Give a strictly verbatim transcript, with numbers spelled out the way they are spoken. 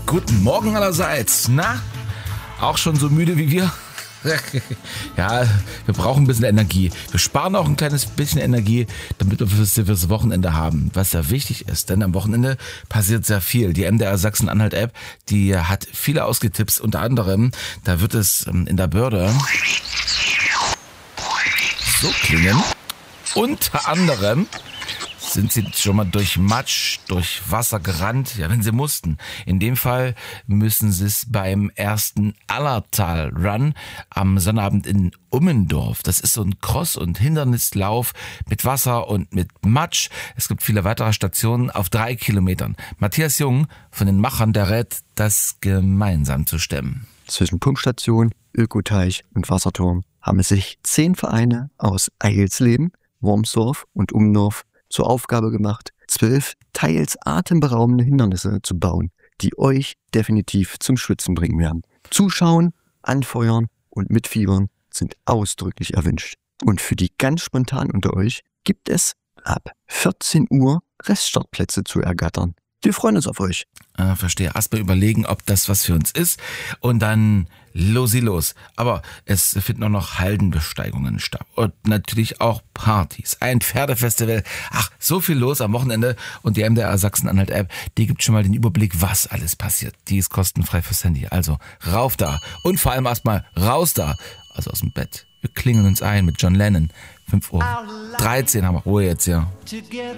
Guten Morgen allerseits. Na, auch schon so müde wie wir? Ja, wir brauchen ein bisschen Energie. Wir sparen auch ein kleines bisschen Energie, damit wir fürs, fürs Wochenende haben. Was ja wichtig ist, denn am Wochenende passiert sehr viel. Die M D R Sachsen-Anhalt-App, die hat viele ausgetippt. Unter anderem, da wird es in der Börde so klingen. Unter anderem sind sie schon mal durch Matsch, durch Wasser gerannt, ja, wenn sie mussten. In dem Fall müssen sie es beim ersten Allertal-Run am Sonnabend in Ummendorf. Das ist so ein Cross- und Hindernislauf mit Wasser und mit Matsch. Es gibt viele weitere Stationen auf drei Kilometern. Matthias Jung von den Machern, der rät, das gemeinsam zu stemmen. Zwischen Pumpstation, Ökoteich und Wasserturm haben sich zehn Vereine aus Eilsleben, Wormsdorf und Ummendorf zur Aufgabe gemacht, zwölf teils atemberaubende Hindernisse zu bauen, die euch definitiv zum Schwitzen bringen werden. Zuschauen, anfeuern und mitfiebern sind ausdrücklich erwünscht. Und für die ganz spontan unter euch gibt es ab vierzehn Uhr Reststartplätze zu ergattern. Wir freuen uns auf euch. Ah, verstehe. Erstmal überlegen, ob das was für uns ist und dann losi los. Aber es finden auch noch Haldenbesteigungen statt und natürlich auch Partys. Ein Pferdefestival. Ach, so viel los am Wochenende und die M D R Sachsen-Anhalt-App, die gibt schon mal den Überblick, was alles passiert. Die ist kostenfrei fürs Handy. Also rauf da und vor allem erstmal raus da. Also aus dem Bett. Wir klingeln uns ein mit John Lennon. fünf Uhr dreizehn haben wir Ruhe jetzt, ja.